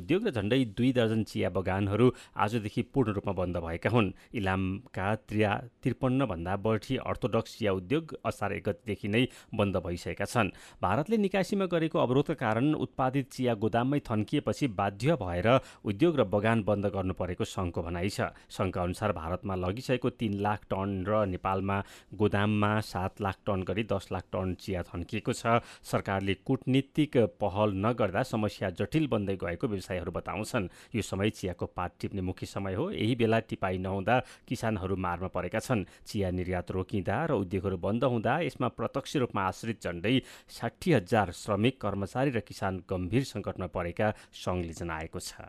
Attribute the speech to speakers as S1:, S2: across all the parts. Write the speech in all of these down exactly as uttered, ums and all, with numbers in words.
S1: उद्योग र झण्डै दुई दर्जन चिया बगानहरू आजदेखि पूर्ण रूपमा बन्द भएका हुन्। इलामका त्रिया त्रिपन्न भन्दा बढी अर्थोडक्स चिया उद्योग असार एक गतिदेखि नै बन्द भइसकेका छन्। भारतले निकासीमा गरेको अवरोधका कारण उत्पादित चिया गोदाममै थन्किएपछि बाध्य भएर उद्योग र बगान बन्द गर्नु परेको सङ्घको भनाइ छ। सङ्घका अनुसार भारतमा लगिसकेको तीन लाख टन र नेपालमा गोदाममा सात लाख टन गरी दस लाख टन चिया थन्किएको छ। सरकारले कूटनीतिक पहल नगर्दा समस्या जटिल बन्दै गएको व्यवसायीहरू बताउँछन्। यो समय चियाको पात टिप्ने मुख्य समय हो। यही बेला टिपाइ नहुँदा किसानहरू मारमा परेका छन्। चिया निर्यात रोकिँदा र उद्योगहरू बन्द हुँदा यसमा प्रत्यक्ष रूपमा आश्रित झण्डै साठी हजार श्रमिक, कर्मचारी र किसान गम्भीर सङ्कटमा परेका सङ्घले जनाएको छ।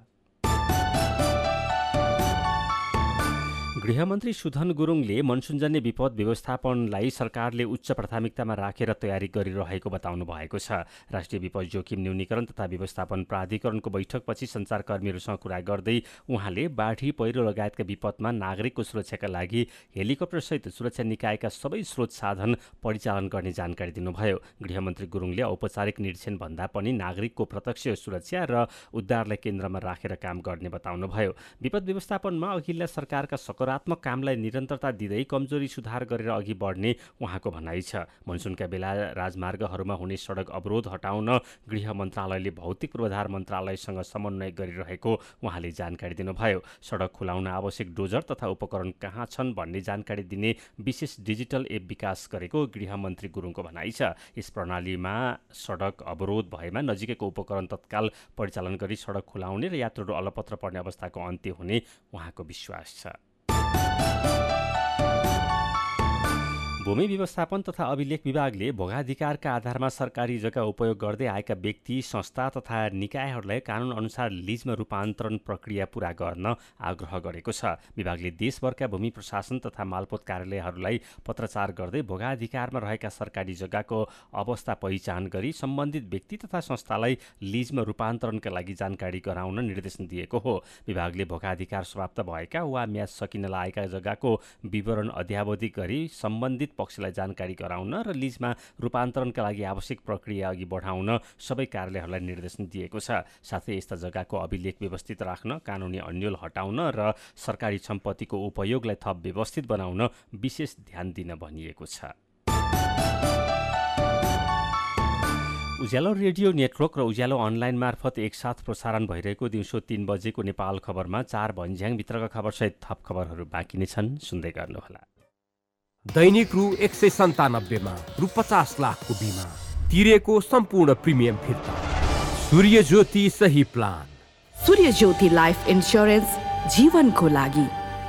S1: गृहमन्त्री सुधन गुरुङले मनसुनजन्य विपद व्यवस्थापनलाई सरकारले उच्च प्राथमिकतामा राखेर तयारी गरिरहेको बताउनु भएको छ। राष्ट्रिय विपद जोखिम न्यूनीकरण तथा व्यवस्थापन प्राधिकरणको बैठकपछि सञ्चारकर्मीहरूसँग कुरा गर्दै उहाँले बाढी, पहिरो लगायतका विपदमा नागरिकको सुरक्षाका लागि हेलिकप्टरसहित सुरक्षा निकायका सबै स्रोत साधन परिचालन गर्ने जानकारी दिनुभयो। गृहमन्त्री गुरुङले औपचारिक निरीक्षण भन्दा पनि नागरिकको प्रत्यक्ष सुरक्षा र उद्धारलाई केन्द्रमा राखेर काम गर्ने बताउनुभयो। विपद व्यवस्थापनमा अघिल्ला सरकारका सकारात्मक कामलाई निरन्तरता दिँदै कमजोरी सुधार गरेर अघि बढ्ने उहाँको भनाइ छ। मनसुनका बेला राजमार्गहरूमा हुने सडक अवरोध हटाउन गृह मन्त्रालयले भौतिक पूर्वाधार मन्त्रालयसँग समन्वय गरिरहेको उहाँले जानकारी दिनुभयो। सडक खुलाउन आवश्यक डोजर तथा उपकरण कहाँ छन् भन्ने जानकारी दिने विशेष डिजिटल एप विकास गरेको गृहमन्त्री गुरुङको भनाइ छ। यस प्रणालीमा सडक अवरोध भएमा नजिकैको उपकरण तत्काल परिचालन गरी सडक खुलाउने र यात्रुहरू अलपत्र पर्ने अवस्थाको अन्त्य हुने उहाँको विश्वास छ। भूमि व्यवस्थापन तथा अभिलेख विभागले भोगाधिकारका आधारमा सरकारी जग्गा उपयोग गर्दै आएका व्यक्ति, संस्था तथा निकायहरूलाई कानुन अनुसार लिजमा रूपान्तरण प्रक्रिया पूरा गर्न आग्रह गरेको छ। विभागले देशभरका भूमि प्रशासन तथा मालपोत कार्यालयहरूलाई पत्रचार गर्दै भोगाधिकारमा रहेका सरकारी जग्गाको अवस्था पहिचान गरी सम्बन्धित व्यक्ति तथा संस्थालाई लिजमा रूपान्तरणका लागि जानकारी गराउन निर्देशन दिएको हो। विभागले भोगाधिकार समाप्त भएका वा म्याद सकिन लागेका जग्गाको विवरण अध्यावधि गरी सम्बन्धित पक्षलाई जानकारी गराउन र लिजमा रूपान्तरणका लागि आवश्यक प्रक्रिया अघि बढाउन सबै कार्यालयहरूलाई निर्देशन दिएको छ। साथै यस्ता जग्गाको अभिलेख व्यवस्थित राख्न, कानुनी अन्यल हटाउन र सरकारी सम्पत्तिको उपयोगलाई थप व्यवस्थित बनाउन विशेष ध्यान दिन भनिएको छ। उज्यालो रेडियो नेटवर्क र उज्यालो अनलाइन मार्फत एकसाथ प्रसारण भइरहेको दिउँसो तीन बजेको नेपाल खबरमा चार भन्ज्याङभित्रका खबरसहित थप खबरहरू बाँकी नै छन्, सुन्दै गर्नुहोला।
S2: दैनिक रु एक सय सन्तानब्बेमा रु पचास लाखको बिमा तिरेको सम्पूर्ण प्रिमियम फिर्ता। सूर्य ज्योति सही प्लान।
S3: सूर्य ज्योति लाइफ इन्स्योरेन्स, जीवनको लागि।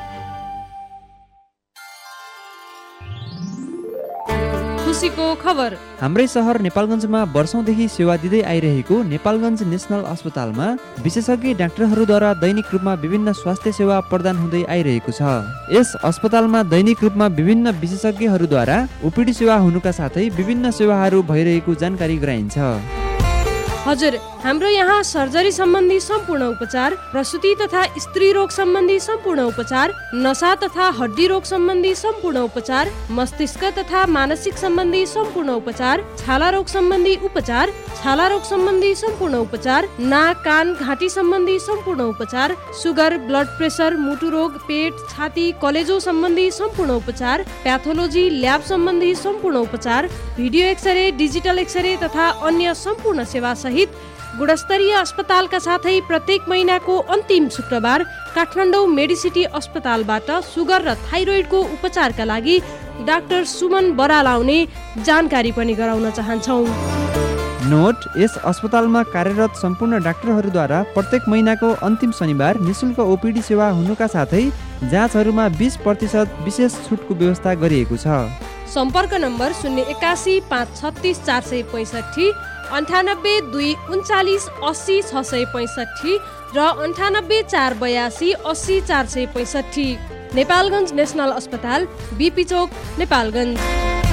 S4: खुसीको खबर।
S5: हाम्रै सहर नेपालगञ्जमा वर्षौंदेखि सेवा दिँदै आइरहेको नेपालगञ्ज नेसनल अस्पतालमा विशेषज्ञ डाक्टरहरूद्वारा दैनिक रूपमा विभिन्न स्वास्थ्य सेवा प्रदान हुँदै आइरहेको छ। यस अस्पतालमा दैनिक रूपमा विभिन्न विशेषज्ञहरूद्वारा ओपीडी सेवा हुनुका साथै विभिन्न सेवाहरू भइरहेको जानकारी गराइन्छ।
S4: हजुर, हाम्रो यहाँ सर्जरी सम्बन्धी सम्पूर्ण उपचार, प्रसूति तथा स्त्री रोग सम्बन्धी सम्पूर्ण उपचार, नसा तथा हड्डी रोग सम्बन्धी सम्पूर्ण उपचार, मस्तिष्क तथा मानसिक सम्बन्धी सम्पूर्ण उपचार, छाला रोग सम्बन्धी उपचार, छाला रोग सम्बन्धी सम्पूर्ण उपचार, नाक, कान, घाँटी सम्बन्धी सम्पूर्ण उपचार, सुगर, ब्लड प्रेसर, मुटु रोग, पेट, छाती, कलेजो सम्बन्धी सम्पूर्ण उपचार, प्याथोलोजी, ल्याब सम्बन्धी सम्पूर्ण उपचार, भिडियो एक्सरे, डिजिटल एक्सरे तथा अन्य सम्पूर्ण सेवा सहित गुणस्तरीय अस्पतालका साथै प्रत्येक महिनाको अन्तिम शुक्रबार काठमाडौँ मेडिसिटी अस्पतालबाट सुगर र थाइरोइडको उपचारका लागि डाक्टर सुमन बराल आउने जानकारी पनि गराउन चाहन्छौँ।
S5: नोट, यस अस्पतालमा कार्यरत सम्पूर्ण डाक्टरहरूद्वारा प्रत्येक महिनाको अन्तिम शनिबार निशुल्क ओपीडी सेवा हुनुका साथै जाँचहरूमा बीस प्रतिशत विशेष छुटको व्यवस्था गरिएको छ।
S4: सम्पर्क नम्बर शून्य एकासी पाँच छत्तिस चार सय पैँसठी, अन्ठानब्बे दुई उन्चालिस अस्सी छ सय पैँसठी र अन्ठानब्बे चार बयासी अस्सी चार सय पैँसठी। नेपालगञ्ज नेसनल अस्पताल, बिपी चोक, नेपालगञ्ज।